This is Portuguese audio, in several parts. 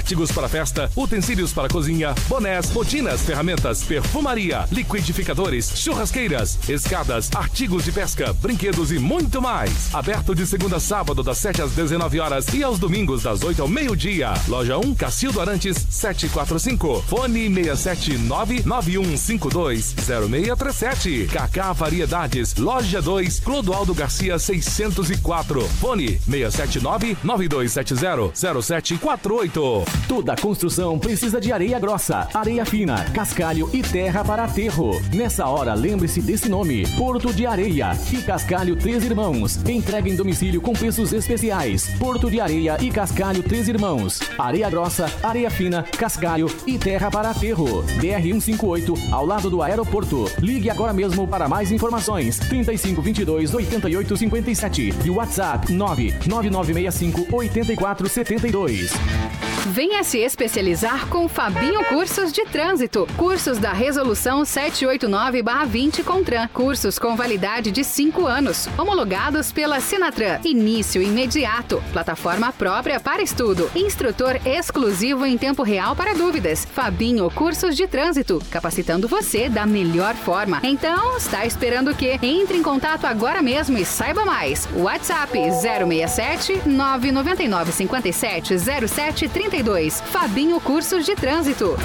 artigos para festa, utensílios para cozinha, bonés, botinas, ferramentas, perfumaria, liquidificadores, churrasqueiras, escadas, artigos de pesca, brinquedos e muito mais. Aberto de segunda a sábado das 7 às 19 horas e aos domingos das 8 ao meio-dia. Loja 1, Cacildo Arantes, 745. Fone 679-9152-0637. Cacá Variedades, Loja 2, Clodoaldo Garcia 604. Fone 679-9270-0748. Toda construção precisa de areia grossa, areia fina, cascalho e terra para aterro. Nessa hora, lembre-se desse nome: Porto de Areia e Cascalho Três Irmãos. Entrega em domicílio com preços especiais. Porto de Areia e Cascalho Três Irmãos. Areia grossa, areia fina, cascalho e terra para aterro. BR-158, ao lado do aeroporto. Ligue agora mesmo para mais informações. 3522-8857 e o WhatsApp 99965-8472. Venha se especializar com Fabinho Cursos de Trânsito. Cursos da Resolução 789/20 Contran. Cursos com validade de 5 anos. Homologados pela Sinatran. Início imediato. Plataforma própria para estudo. Instrutor exclusivo em tempo real para dúvidas. Fabinho Cursos de Trânsito. Capacitando você da melhor forma. Então, está esperando o quê? Entre em contato agora mesmo e saiba mais. WhatsApp 067 999 57 0732. Fabinho Cursos de Trânsito.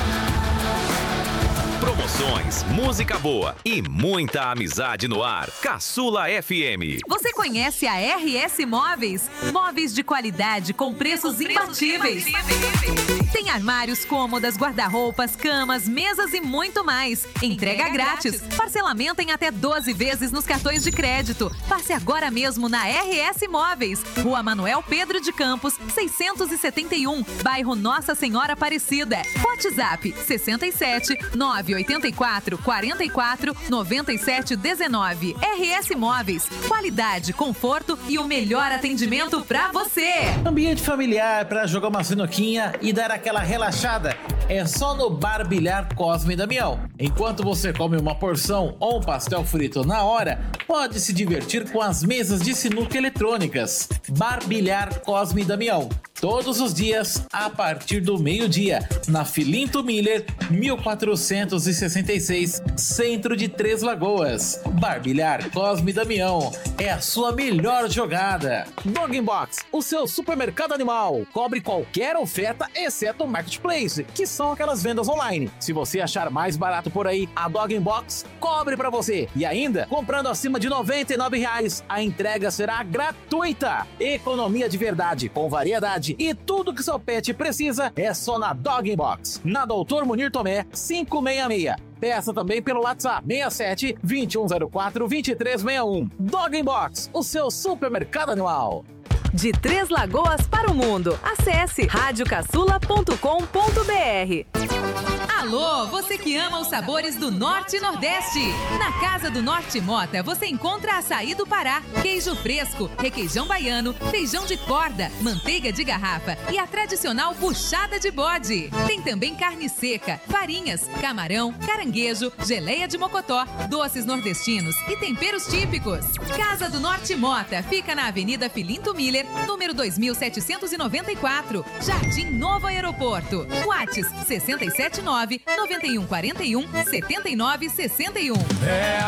Promoções, música boa e muita amizade no ar. Caçula FM. Você conhece a RS Móveis? Móveis de qualidade com preços imbatíveis. Tem armários, cômodas, guarda-roupas, camas, mesas e muito mais. Entrega grátis. Parcelamento em até 12 vezes nos cartões de crédito. Passe agora mesmo na RS Móveis. Rua Manuel Pedro de Campos, 671, bairro Nossa Senhora Aparecida. WhatsApp 67 984 44 97 19. RS Móveis. Qualidade, conforto e o melhor atendimento pra você. Ambiente familiar para jogar uma sinuquinha e dar aquela relaxada é só no Bar Bilhar Cosme e Damião. Enquanto você come uma porção ou um pastel frito na hora, pode se divertir com as mesas de sinuca eletrônicas. Bar Bilhar Cosme e Damião. Todos os dias, a partir do meio-dia, na Filinto Miller, 1466, centro de Três Lagoas. Bar Bilhar Cosme e Damião. É a sua melhor jogada. Dog Box, o seu supermercado animal. Cobre qualquer oferta, exceto o Marketplace, que são aquelas vendas online. Se você achar mais barato por aí, a Dog Box cobre pra você. E ainda, comprando acima de R$ 99, a entrega será gratuita. Economia de verdade, com variedade e tudo que seu pet precisa é só na Dog Box. Na Doutor Munir Tomé, 566. Peça também pelo WhatsApp 67 2104 2361. Dog Box, o seu supermercado animal. De Três Lagoas para o mundo. Acesse radiocaçula.com.br. Alô, você que ama os sabores do Norte e Nordeste. Na Casa do Norte Mota, você encontra açaí do Pará, queijo fresco, requeijão baiano, feijão de corda, manteiga de garrafa e a tradicional buchada de bode. Tem também carne seca, farinhas, camarão, caranguejo, geleia de mocotó, doces nordestinos e temperos típicos. Casa do Norte Mota fica na Avenida Filinto Miller, número 2794, Jardim Novo Aeroporto. WhatsApp 679-9141-7961. É